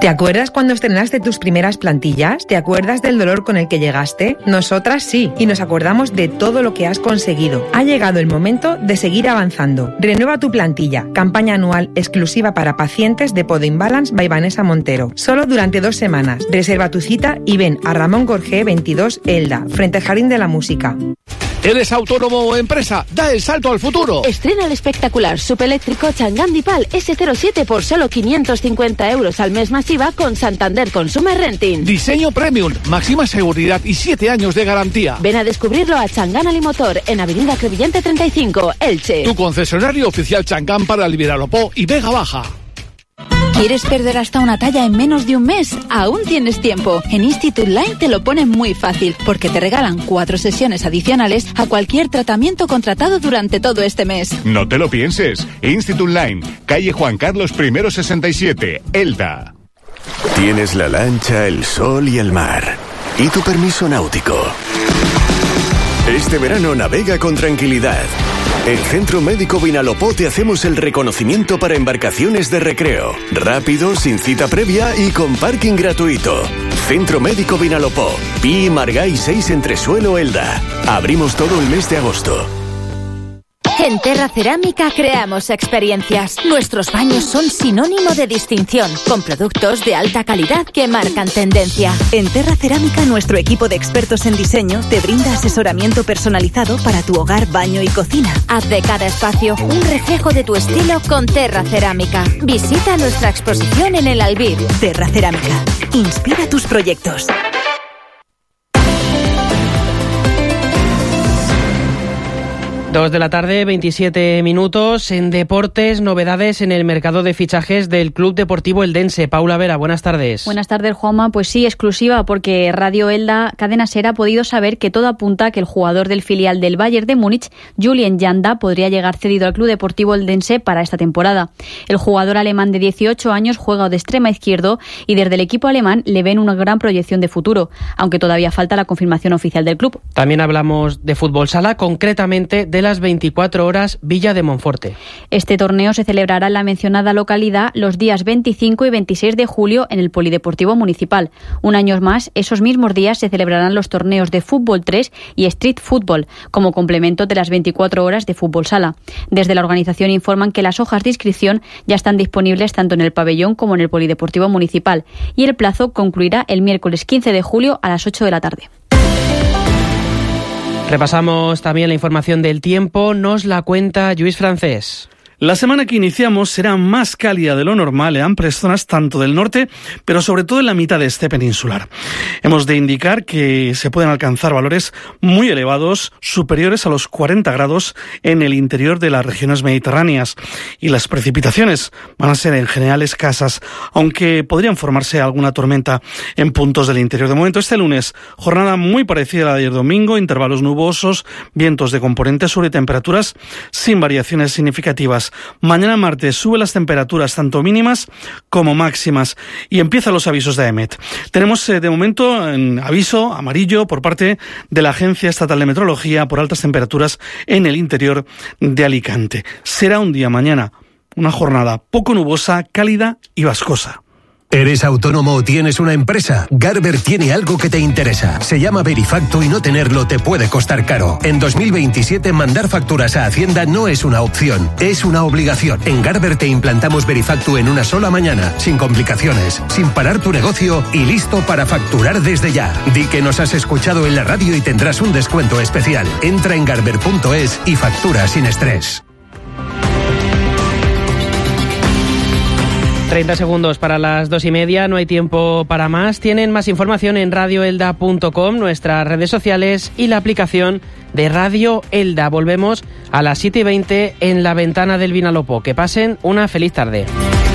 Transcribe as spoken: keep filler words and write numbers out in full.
¿Te acuerdas cuando estrenaste tus primeras plantillas? ¿Te acuerdas del dolor con el que llegaste? Nosotras sí, y nos acordamos de todo lo que has conseguido. Ha llegado el momento de seguir avanzando. Renueva tu plantilla. Campaña anual exclusiva para pacientes de Podimbalance by Vanessa Montero. Solo durante dos semanas. Reserva tu cita y ven a Ramón Gorgé veintidós Elda, frente al Jardín de la Música. ¿Eres autónomo o empresa? ¡Da el salto al futuro! Estrena el espectacular subeléctrico Chang'an Dipal ese cero siete por solo quinientos cincuenta euros al mes masiva con Santander Consumer Renting. Diseño premium, máxima seguridad y siete años de garantía. Ven a descubrirlo a Chang'an Alimotor en Avenida Crevillente treinta y cinco, Elche. Tu concesionario oficial Chang'an para el Vinalopó y Vega Baja. ¿Quieres perder hasta una talla en menos de un mes? Aún tienes tiempo. En Institute Line te lo ponen muy fácil, porque te regalan cuatro sesiones adicionales a cualquier tratamiento contratado durante todo este mes. No te lo pienses. Institute Line, calle Juan Carlos I sesenta y siete, Elda. Tienes la lancha, el sol y el mar. ¿Y tu permiso náutico? Este verano navega con tranquilidad. En Centro Médico Vinalopó te hacemos el reconocimiento para embarcaciones de recreo. Rápido, sin cita previa y con parking gratuito. Centro Médico Vinalopó. Pi Margall seis Entresuelo Elda. Abrimos todo el mes de agosto. En Terra Cerámica creamos experiencias. Nuestros baños son sinónimo de distinción, con productos de alta calidad que marcan tendencia. En Terra Cerámica, nuestro equipo de expertos en diseño te brinda asesoramiento personalizado para tu hogar, baño y cocina. Haz de cada espacio un reflejo de tu estilo con Terra Cerámica. Visita nuestra exposición en el Albir. Terra Cerámica. Inspira tus proyectos. Dos de la tarde, veintisiete minutos. En deportes, novedades en el mercado de fichajes del Club Deportivo Eldense. Paula Vera, buenas tardes. Buenas tardes, Juanma. Pues sí, exclusiva, porque Radio Elda Cadena Ser ha podido saber que todo apunta a que el jugador del filial del Bayern de Múnich, Julian Janda, podría llegar cedido al Club Deportivo Eldense para esta temporada. El jugador alemán de dieciocho años juega de extrema izquierdo y desde el equipo alemán le ven una gran proyección de futuro, aunque todavía falta la confirmación oficial del club. También hablamos de fútbol sala, concretamente de las veinticuatro horas Villa de Monforte. Este torneo se celebrará en la mencionada localidad los días veinticinco y veintiséis de julio en el Polideportivo Municipal. Un año más, esos mismos días se celebrarán los torneos de Fútbol tres y Street Fútbol, como complemento de las veinticuatro horas de fútbol sala. Desde la organización informan que las hojas de inscripción ya están disponibles tanto en el pabellón como en el Polideportivo Municipal y el plazo concluirá el miércoles quince de julio a las ocho de la tarde. Repasamos también la información del tiempo, nos la cuenta Lluís Francés. La semana que iniciamos será más cálida de lo normal en amplias zonas tanto del norte, pero sobre todo en la mitad de este peninsular. Hemos de indicar que se pueden alcanzar valores muy elevados, superiores a los cuarenta grados en el interior de las regiones mediterráneas. Y las precipitaciones van a ser en general escasas, aunque podrían formarse alguna tormenta en puntos del interior. De momento, este lunes, jornada muy parecida a la de ayer domingo, intervalos nubosos, vientos de componente sur y temperaturas sin variaciones significativas. Mañana martes sube las temperaturas tanto mínimas como máximas y empiezan los avisos de AEMET. Tenemos eh, de momento en aviso amarillo por parte de la Agencia Estatal de Meteorología por altas temperaturas en el interior de Alicante. Será un día mañana, una jornada poco nubosa, cálida y vascosa. ¿Eres autónomo o tienes una empresa? Garber tiene algo que te interesa. Se llama Verifactu y no tenerlo te puede costar caro. En dos mil veintisiete mandar facturas a Hacienda no es una opción, es una obligación. En Garber te implantamos Verifactu en una sola mañana, sin complicaciones, sin parar tu negocio y listo para facturar desde ya. Di que nos has escuchado en la radio y tendrás un descuento especial. Entra en garber punto es y factura sin estrés. treinta segundos para las dos y media, no hay tiempo para más. Tienen más información en radio elda punto com, nuestras redes sociales y la aplicación de Radio Elda. Volvemos a las siete y veinte en la ventana del Vinalopó. Que pasen una feliz tarde.